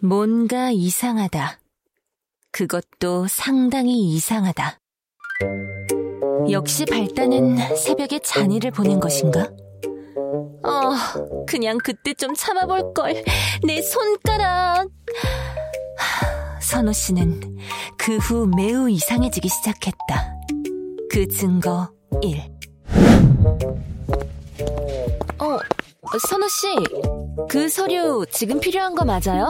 뭔가 이상하다. 그것도 상당히 이상하다. 역시 발단은 새벽에 잔이를 보낸 것인가? 그냥 그때 좀 참아볼걸. 내 손가락. 선호 씨는 그 후 매우 이상해지기 시작했다. 그 증거 1. 선호 씨, 그 서류 지금 필요한 거 맞아요?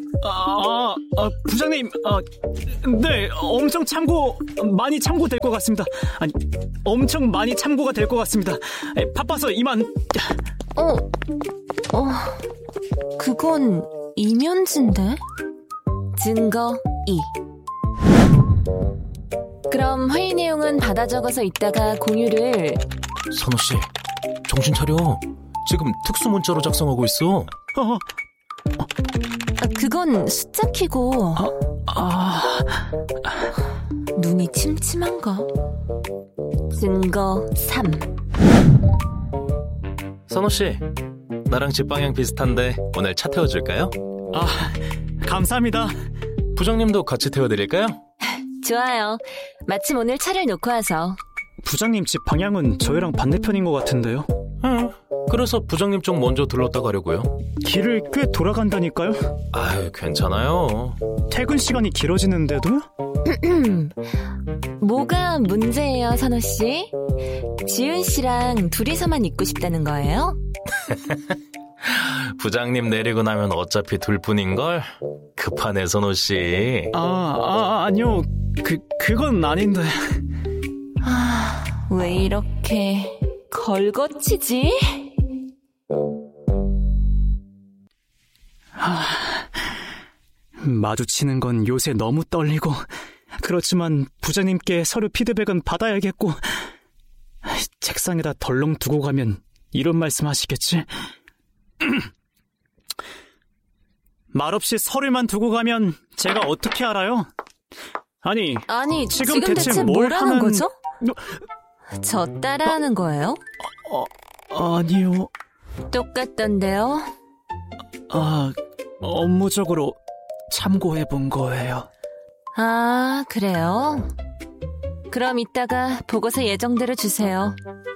부장님, 네, 많이 참고될 것 같습니다. 아니, 엄청 많이 참고가 될 것 같습니다. 바빠서 이만. 그건 이면지인데? 증거 2. 그럼 회의 내용은 받아 적어서 이따가 공유를. 선호씨, 정신 차려. 지금 특수문자로 작성하고 있어. 그건 숫자 키고. 눈이 침침한가? 증거 3. 선호씨, 나랑 집 방향 비슷한데 오늘 차 태워줄까요? 감사합니다. 부장님도 같이 태워드릴까요? 좋아요. 마침 오늘 차를 놓고 와서. 부장님 집 방향은 저희랑 반대편인 것 같은데요? 그래서 부장님 쪽 먼저 들렀다 가려고요. 길을 꽤 돌아간다니까요? 괜찮아요. 퇴근 시간이 길어지는데도? 뭐가 문제예요, 선호씨? 지은 씨랑 둘이서만 있고 싶다는 거예요? 부장님 내리고 나면 어차피 둘뿐인걸? 급하네, 선호씨. 아니요. 그건 아닌데. 왜 이렇게 걸거치지? 마주치는 건 요새 너무 떨리고, 그렇지만 부장님께 서류 피드백은 받아야겠고, 책상에다 덜렁 두고 가면 이런 말씀 하시겠지? 말없이 서류만 두고 가면 제가 어떻게 알아요? 아니 지금 대체 뭘 하는 거죠? 저 따라하는 거예요? 아니요. 똑같던데요? 업무적으로 참고해 본 거예요. 그래요? 그럼 이따가 보고서 예정대로 주세요.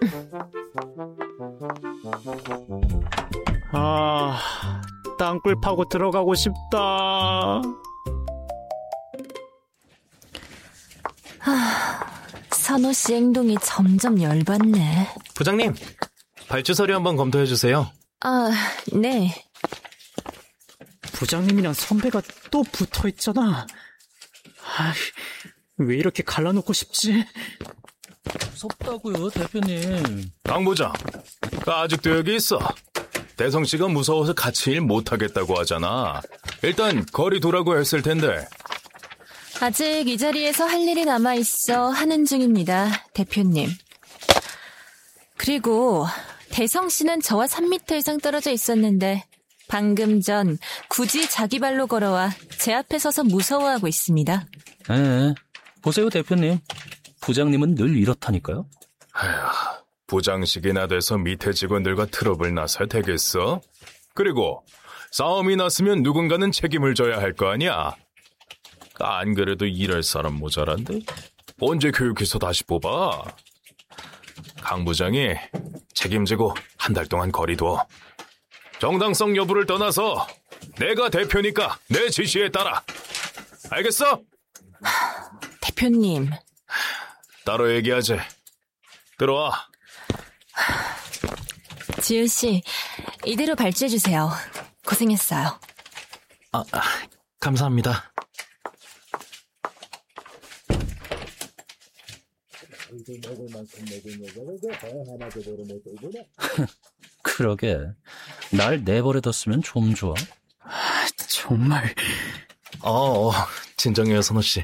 땅굴 파고 들어가고 싶다. 선호 씨 행동이 점점 열받네. 부장님, 발주 서류 한번 검토해 주세요. 네. 부장님이랑 선배가 또 붙어 있잖아. 왜 이렇게 갈라놓고 싶지? 무섭다고요, 대표님. 강 부장, 아직도 여기 있어. 대성 씨가 무서워서 같이 일 못하겠다고 하잖아. 일단 거리 두라고 했을 텐데. 아직 이 자리에서 할 일이 남아있어 하는 중입니다, 대표님. 그리고 대성 씨는 저와 3m 이상 떨어져 있었는데 방금 전 굳이 자기 발로 걸어와 제 앞에 서서 무서워하고 있습니다. 보세요, 대표님. 부장님은 늘 이렇다니까요. 부장식이나 돼서 밑에 직원들과 트러블 나서 되겠어? 그리고 싸움이 났으면 누군가는 책임을 져야 할 거 아니야? 안 그래도 일할 사람 모자란데? 언제 교육해서 다시 뽑아? 강 부장이 책임지고 한 달 동안 거리둬. 정당성 여부를 떠나서 내가 대표니까 내 지시에 따라. 알겠어? 대표님. 따로 얘기하지. 들어와. 지은 씨, 이대로 발주해주세요. 고생했어요. 감사합니다. 그러게, 날 내버려뒀으면 좀 좋아. 정말. 진정해요, 선호씨.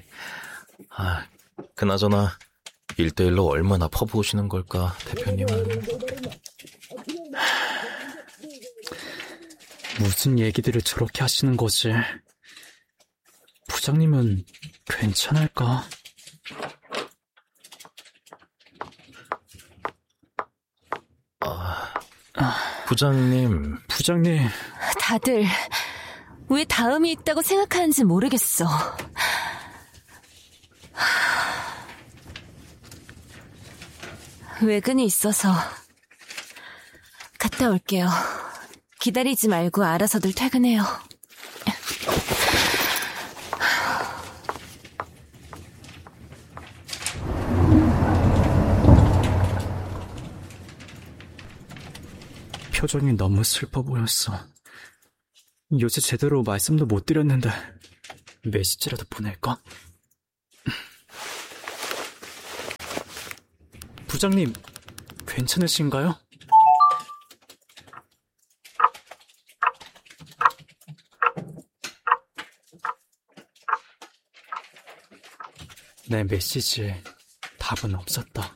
그나저나 1대1로 얼마나 퍼부으시는 걸까, 대표님은. 무슨 얘기들을 저렇게 하시는 거지? 부장님은 괜찮을까? 부장님. 다들 왜 다음이 있다고 생각하는지 모르겠어. 외근이 있어서 갔다 올게요. 기다리지 말고 알아서들 퇴근해요. 표정이 너무 슬퍼 보였어. 요새 제대로 말씀도 못 드렸는데 메시지라도 보낼까? 부장님, 괜찮으신가요? 내 메시지에 답은 없었다.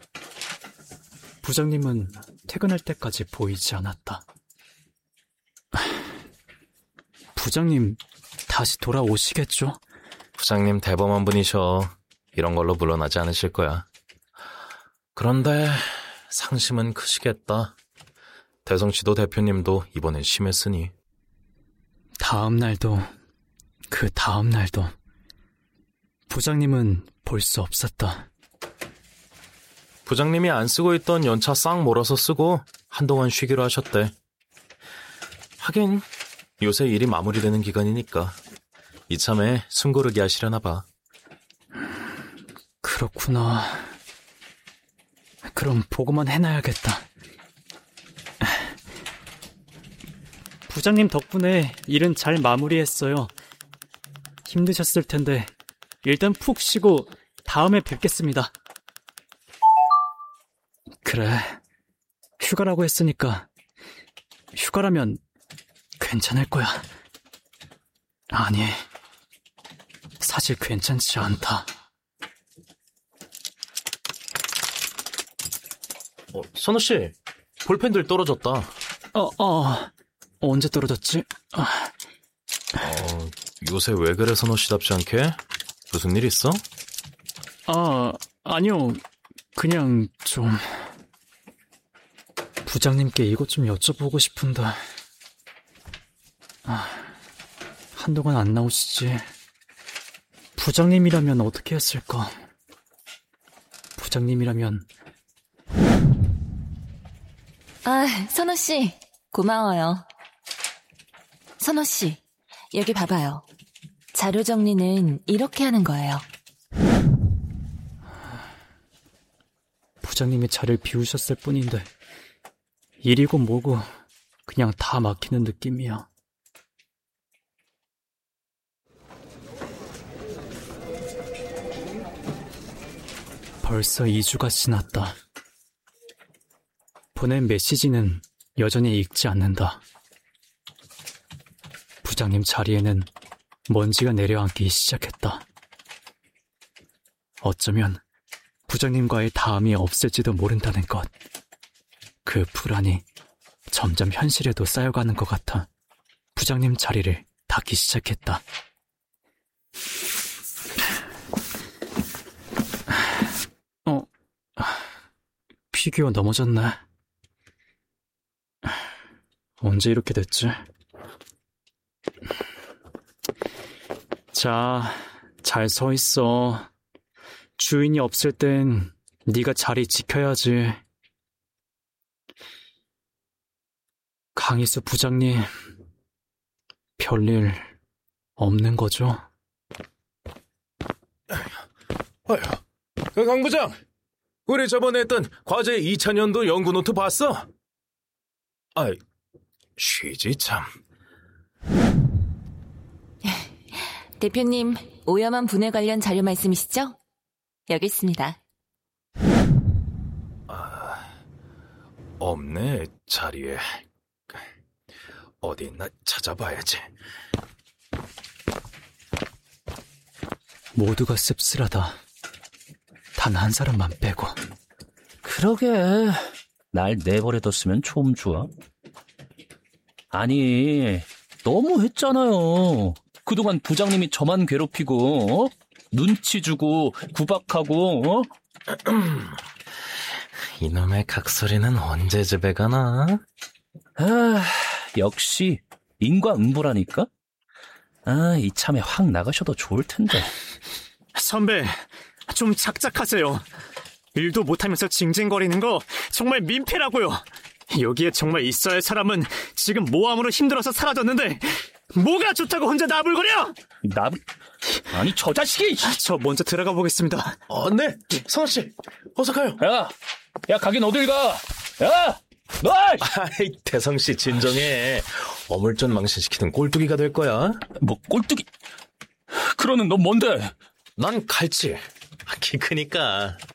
부장님은 퇴근할 때까지 보이지 않았다. 부장님, 다시 돌아오시겠죠? 부장님 대범한 분이셔. 이런 걸로 물러나지 않으실 거야. 그런데 상심은 크시겠다. 대성씨도 대표님도 이번엔 심했으니. 다음 날도 그 다음 날도 부장님은 볼 수 없었다. 부장님이 안 쓰고 있던 연차 싹 몰아서 쓰고 한동안 쉬기로 하셨대. 하긴 요새 일이 마무리되는 기간이니까 이참에 숨고르기 하시려나 봐. 그렇구나. 그럼 보고만 해놔야겠다. 부장님 덕분에 일은 잘 마무리했어요. 힘드셨을 텐데 일단 푹 쉬고 다음에 뵙겠습니다. 그래, 휴가라고 했으니까 휴가라면 괜찮을 거야. 아니, 사실 괜찮지 않다. 선우씨, 볼펜들 떨어졌다. 언제 떨어졌지? 요새 왜 그래, 선우씨답지 않게? 무슨 일 있어? 아니요. 그냥 좀... 부장님께 이것 좀 여쭤보고 싶은데... 한동안 안 나오시지. 부장님이라면 어떻게 했을까? 부장님이라면... 선우씨, 고마워요. 선우씨, 여기 봐봐요. 자료 정리는 이렇게 하는 거예요. 부장님이 자리를 비우셨을 뿐인데 일이고 뭐고 그냥 다 막히는 느낌이야. 벌써 2주가 지났다. 보낸 메시지는 여전히 읽지 않는다. 부장님 자리에는 먼지가 내려앉기 시작했다. 어쩌면 부장님과의 다음이 없을지도 모른다는 것. 그 불안이 점점 현실에도 쌓여가는 것 같아 부장님 자리를 닦기 시작했다. 피규어 넘어졌네. 언제 이렇게 됐지? 자, 잘 서 있어. 주인이 없을 땐 네가 자리 지켜야지. 강희수 부장님, 별일 없는 거죠? 강 부장, 우리 저번에 했던 과제 2000년도 연구 노트 봤어? 쉬지 참. 대표님, 오염한 분해 관련 자료 말씀이시죠? 여기 있습니다. 없네, 자리에. 어디 있나 찾아봐야지. 모두가 씁쓸하다. 단 한 사람만 빼고. 그러게, 날 내버려뒀으면 좀 좋아. 아니, 너무 했잖아요. 그동안 부장님이 저만 괴롭히고, 눈치 주고 구박하고. 이놈의 각소리는 언제 집에 가나? 역시 인과응보라니까. 이참에 확 나가셔도 좋을 텐데. 선배, 좀 착착하세요. 일도 못하면서 징징거리는 거 정말 민폐라고요. 여기에 정말 있어야 할 사람은 지금 모함으로 힘들어서 사라졌는데 뭐가 좋다고 혼자 나불거려? 아니 저 자식이! 저 먼저 들어가 보겠습니다. 네, 성아씨, 어서 가요. 야 가긴 어딜 가? 야! 너! 아이, 대성씨 진정해. 어물전 망신시키는 꼴뚜기가 될 거야. 뭐 꼴뚜기? 그러는 넌 뭔데? 난 갈치. 키 크니까